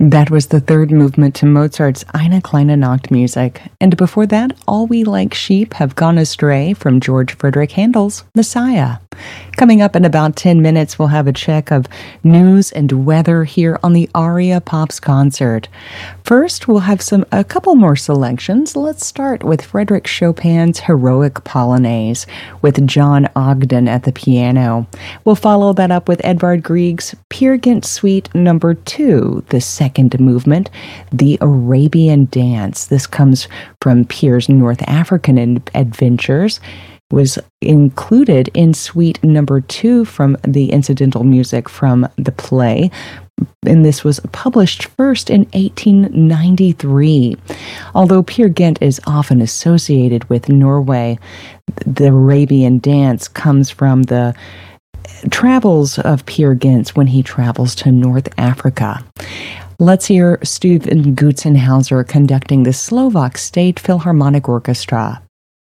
That was the third movement to Mozart's Eine kleine Nachtmusik. And before that, All We Like Sheep Have Gone Astray from George Frederick Handel's Messiah. Coming up in about 10 minutes, we'll have a check of news and weather here on the Aria Pops concert. First, we'll have a couple more selections. Let's start with Frédéric Chopin's Heroic Polonaise with John Ogden at the piano. We'll follow that up with Edvard Grieg's Peer Gynt Suite No. 2, the second movement, The Arabian Dance. This comes from Peer's North African adventures. Was included in Suite No. 2 from the incidental music from the play. And this was published first in 1893. Although Peer Gynt is often associated with Norway, the Arabian Dance comes from the travels of Peer Gynt when he travels to North Africa. Let's hear Stephen Gutzenhauser conducting the Slovak State Philharmonic Orchestra.